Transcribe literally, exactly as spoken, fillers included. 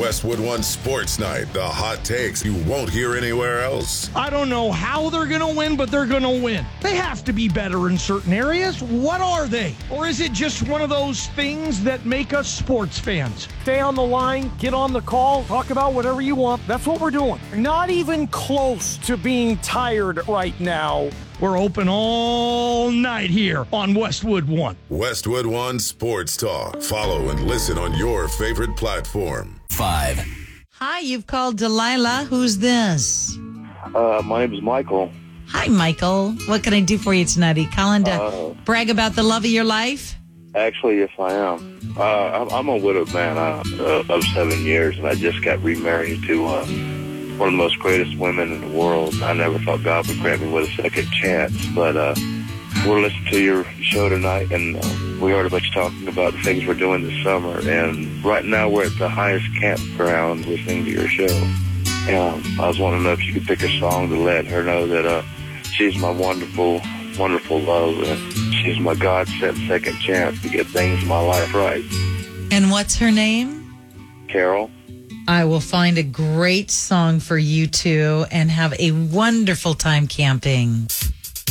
Westwood One Sports Night. The hot takes you won't hear anywhere else. I don't know how they're going to win, but they're going to win. They have to be better in certain areas. What are they? Or is it just one of those things that make us sports fans? Stay on the line, get on the call, talk about whatever you want. That's what we're doing. Not even close to being tired right now. We're open all night here on Westwood One. Westwood One Sports Talk. Follow and listen on your favorite platform. Five. Hi, you've called Delilah. Who's this? Uh, my name is Michael. Hi, Michael. What can I do for you tonight? Are you calling to Uh, brag about the love of your life? Actually, yes, I am. Uh, I'm, I'm a widowed man uh, uh, of seven years, and I just got remarried to uh, one of the most greatest women in the world. I never thought God would grant me with a second chance, but uh, we're listening to your show tonight, and uh, we heard about you talking about the things we're doing this summer, and right now we're at the highest campground listening to your show. And I was wanting to know if you could pick a song to let her know that uh, she's my wonderful, wonderful love, and she's my God-sent second chance to get things in my life right. And what's her name? Carol? I will find a great song for you two and have a wonderful time camping.